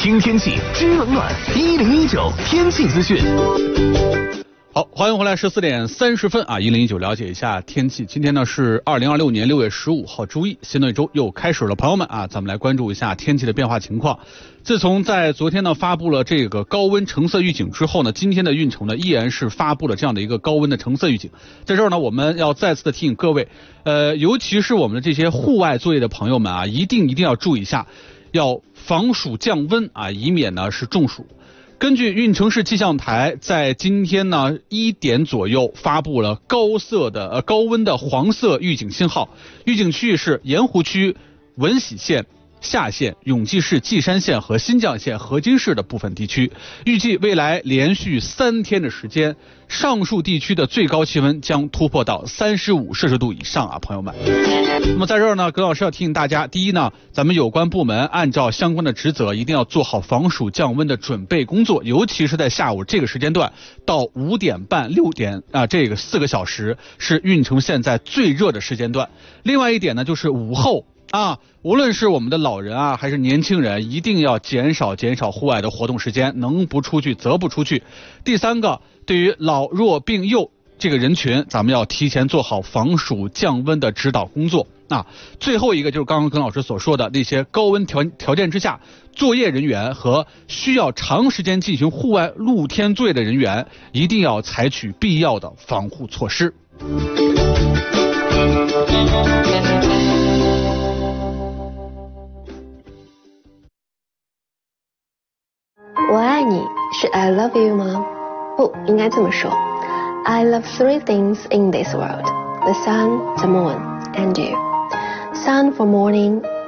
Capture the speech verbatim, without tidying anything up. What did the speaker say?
听天气知冷暖，一零一九天气资讯。 好，欢迎回来，十四点三十分啊，一零一九了解一下天气。今天呢是二零二六年六月十五号周一，新的一周又开始了，朋友们啊，咱们来关注一下天气的变化情况。自从在昨天呢发布了这个高温橙色预警之后呢，今天的运城呢依然是发布了这样的一个高温的橙色预警。在这儿呢，我们要再次的提醒各位，呃，尤其是我们的这些户外作业的朋友们啊，一定一定要注意一下，要防暑降温啊，以免呢是中暑。根据运城市气象台在今天呢一点左右发布了高色的呃高温的黄色预警信号，预警区域是盐湖区文喜县、下县、永济市稷山县和新绛县河津市的部分地区。预计未来连续三天的时间，上述地区的最高气温将突破到三十五摄氏度以上啊，朋友们。那么在这儿呢，葛老师要提醒大家，第一呢，咱们有关部门按照相关的职责，一定要做好防暑降温的准备工作，尤其是在下午这个时间段到五点半、六点啊，这个四个小时是运城现在最热的时间段。另外一点呢，就是午后。啊，无论是我们的老人啊，还是年轻人，一定要减少减少户外的活动时间，能不出去则不出去。第三个，对于老弱病幼这个人群，咱们要提前做好防暑降温的指导工作。啊，最后一个就是刚刚跟老师所说的那些高温条条件之下，作业人员和需要长时间进行户外露天作业的人员，一定要采取必要的防护措施。 我爱你是 I love you 吗？不，应该这么说。I love three things in this world: the sun, the moon, and you. Sun for morning,